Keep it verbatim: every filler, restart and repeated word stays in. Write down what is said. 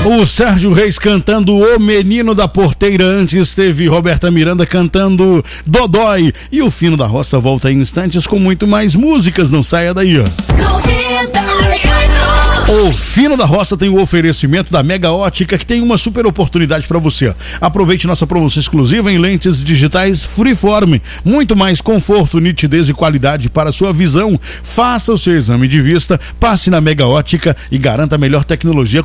O Sérgio Reis cantando O Menino da Porteira. Antes teve Roberta Miranda cantando Dodói. E o Fino da Roça volta em instantes com muito mais músicas. Não saia daí, ó. O Fino da Roça tem o oferecimento da Mega Ótica, que tem uma super oportunidade para você. Aproveite nossa promoção exclusiva em lentes digitais Freeform. Muito mais conforto, nitidez e qualidade para a sua visão. Faça o seu exame de vista, passe na Mega Ótica e garanta a melhor tecnologia